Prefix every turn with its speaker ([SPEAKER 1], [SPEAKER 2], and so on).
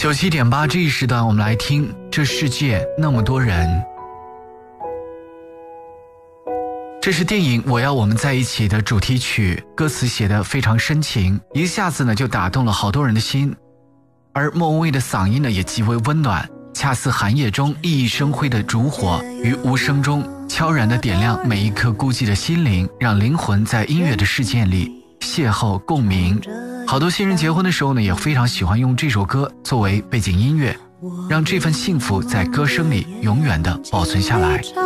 [SPEAKER 1] 97.8这一时段我们来听这世界那么多人。这是电影《我要我们在一起》的主题曲，歌词写得非常深情，一下子呢就打动了好多人的心。而莫文蔚的嗓音呢也极为温暖，恰似寒夜中熠熠生辉的烛火，于无声中悄然地点亮每一颗孤寂的心灵，让灵魂在音乐的世界里邂逅共鸣。好多新人结婚的时候呢，也非常喜欢用这首歌作为背景音乐，让这份幸福在歌声里永远地保存下来。